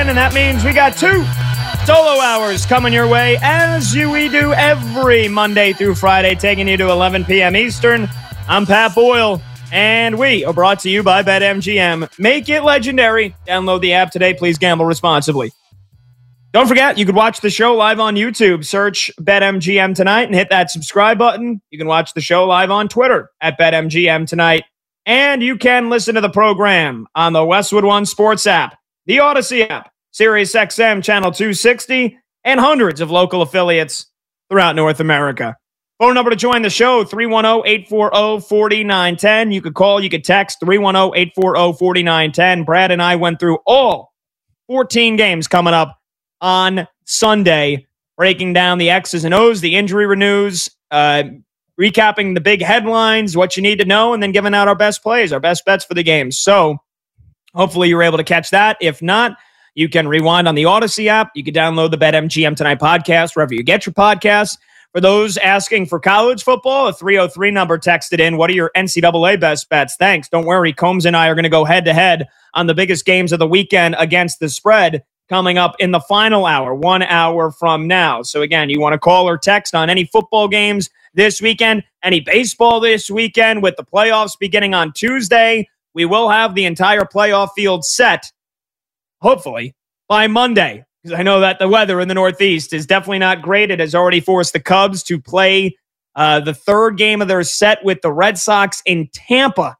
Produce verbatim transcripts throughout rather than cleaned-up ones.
And that means we got two solo hours coming your way, as you, we do every Monday through Friday, taking you to eleven p.m. Eastern. I'm Pat Boyle, and we are brought to you by BetMGM. Make it legendary. Download the app today. Please gamble responsibly. Don't forget, you can watch the show live on YouTube. Search BetMGM Tonight and hit that subscribe button. You can watch the show live on Twitter at BetMGM Tonight. And you can listen to the program on the Westwood One Sports app, the Odyssey app, Sirius X M Channel two sixty, and hundreds of local affiliates throughout North America. Phone number to join the show, three one zero, eight four zero, four nine one zero. You could call, you could text, three one zero, eight four zero, four nine one zero. Brad and I went through all fourteen games coming up on Sunday, breaking down the X's and O's, the injury renews, uh, recapping the big headlines, what you need to know, and then giving out our best plays, our best bets for the game. So hopefully you're able to catch that. If not, you can rewind on the Odyssey app. You can download the BetMGM Tonight podcast wherever you get your podcasts. For those asking for college football, a three oh three number texted in. What are your N C double A best bets? Thanks. Don't worry. Combs and I are going to go head-to-head on the biggest games of the weekend against the spread coming up in the final hour, one hour from now. So again, you want to call or text on any football games this weekend, any baseball this weekend with the playoffs beginning on Tuesday. We will have the entire playoff field set, hopefully, by Monday. Because I know that the weather in the Northeast is definitely not great. It has already forced the Cubs to play uh, the third game of their set with the Red Sox in Tampa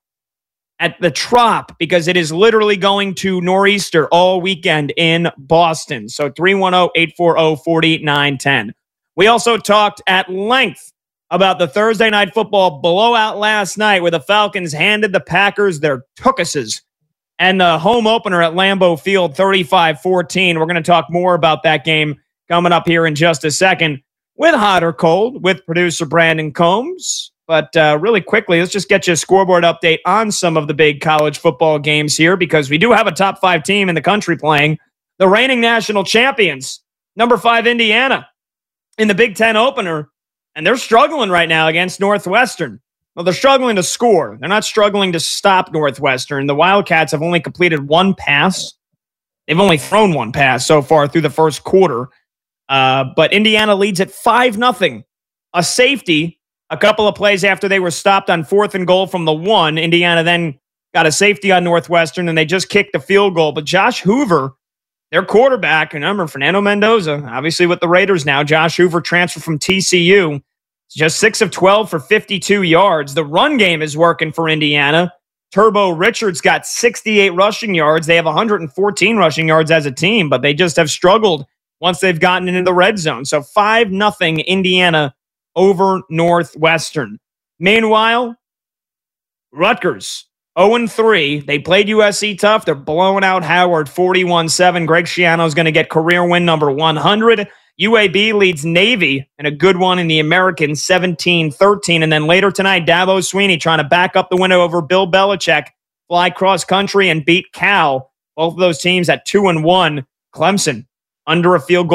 at the Trop, because it is literally going to nor'easter all weekend in Boston. So three one zero, eight four zero, four nine one zero. We also talked at length about the Thursday Night Football blowout last night where the Falcons handed the Packers their tookuses and the home opener at Lambeau Field, thirty-five fourteen. We're going to talk more about that game coming up here in just a second with Hot or Cold with producer Brandon Combs. But uh, really quickly, let's just get you a scoreboard update on some of the big college football games here, because we do have a top five team in the country playing. The reigning national champions, number five Indiana, in the Big Ten opener, and they're struggling right now against Northwestern. Well, they're struggling to score. They're not struggling to stop Northwestern. The Wildcats have only completed one pass. They've only thrown one pass so far through the first quarter. Uh, but Indiana leads at five nothing. A safety, a couple of plays after they were stopped on fourth and goal from the one. Indiana then got a safety on Northwestern, and they just kicked the field goal. But Josh Hoover, their quarterback, remember, Fernando Mendoza, obviously with the Raiders now. Josh Hoover transferred from T C U. Just six of twelve for fifty-two yards. The run game is working for Indiana. Turbo Richards got sixty-eight rushing yards. They have one hundred fourteen rushing yards as a team, but they just have struggled once they've gotten into the red zone. So five nothing Indiana over Northwestern. Meanwhile, Rutgers, oh and three. They played U S C tough. They're blowing out Howard forty-one seven. Greg Schiano is going to get career win number one hundred. U A B leads Navy, and a good one in the American, seventeen thirteen. And then later tonight, Dabo Swinney trying to back up the winner over Bill Belichick, fly cross country and beat Cal. Both of those teams at two and one. Clemson under a field goal